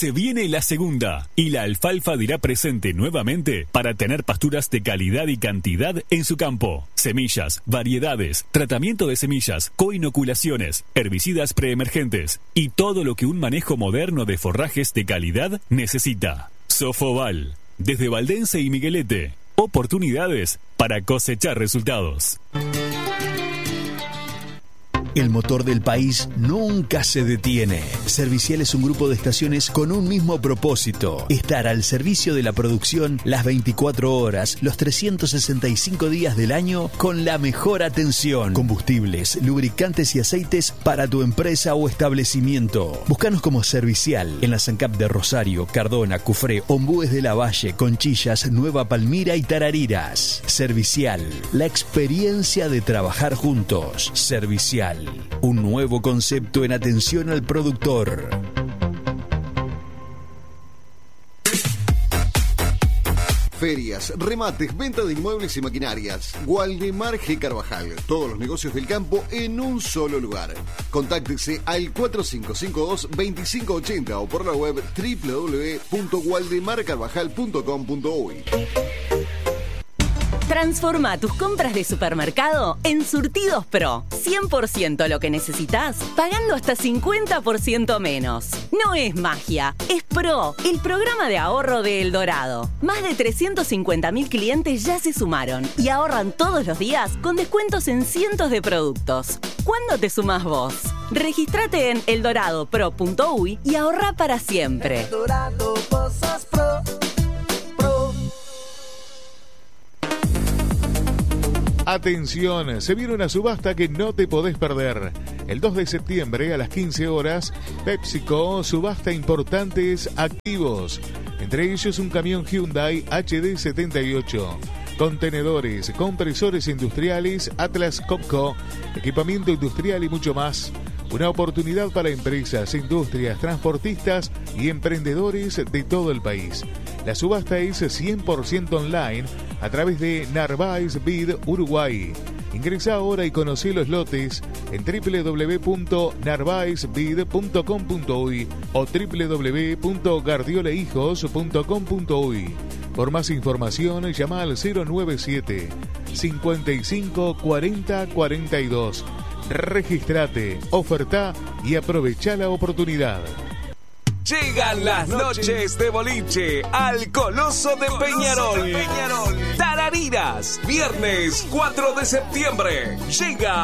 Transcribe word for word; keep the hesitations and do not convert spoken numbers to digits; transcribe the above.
Se viene la segunda y la alfalfa dirá presente nuevamente para tener pasturas de calidad y cantidad en su campo. Semillas, variedades, tratamiento de semillas, coinoculaciones, herbicidas preemergentes y todo lo que un manejo moderno de forrajes de calidad necesita. Sofoval, desde Valdense y Miguelete, oportunidades para cosechar resultados. El motor del país nunca se detiene. Servicial es un grupo de estaciones con un mismo propósito: estar al servicio de la producción las veinticuatro horas, los trescientos sesenta y cinco días del año con la mejor atención. Combustibles, lubricantes y aceites para tu empresa o establecimiento. Búscanos como Servicial en la SANCAP de Rosario, Cardona, Cufré, Ombúes de la Valle, Conchillas, Nueva Palmira y Tarariras. Servicial, la experiencia de trabajar juntos. Servicial, un nuevo concepto en atención al productor. Ferias, remates, venta de inmuebles y maquinarias. Waldemar G. Carvajal. Todos los negocios del campo en un solo lugar. Contáctese al cuatro cinco cinco dos, dos cinco ocho cero o por la web doble u doble u doble u punto waldemar carvajal punto com punto uy. Transforma tus compras de supermercado en Surtidos Pro. cien por ciento lo que necesitas, pagando hasta cincuenta por ciento menos. No es magia, es Pro, el programa de ahorro de El Dorado. Más de trescientos cincuenta mil clientes ya se sumaron y ahorran todos los días con descuentos en cientos de productos. ¿Cuándo te sumás vos? Regístrate en eldorado pro punto uy y ahorra para siempre. Eldorado Cosas Pro. Atención, se viene una subasta que no te podés perder. El dos de septiembre a las quince horas, PepsiCo subasta importantes activos. Entre ellos un camión Hyundai H D setenta y ocho. Contenedores, compresores industriales, Atlas Copco, equipamiento industrial y mucho más. Una oportunidad para empresas, industrias, transportistas y emprendedores de todo el país. La subasta es cien por ciento online a través de Narváez Bid Uruguay. Ingresa ahora y conoce los lotes en doble u doble u doble u punto narváez bid punto com punto uy o doble u doble u doble u punto gardioleijos punto com punto uy. Por más información, llama al cero nueve siete, cincuenta y cinco, cuarenta, cuarenta y dos. Registrate, ofertá y aprovecha la oportunidad. Llegan las noches de boliche al Coloso de Peñarol. Tarariras, viernes cuatro de septiembre. Llega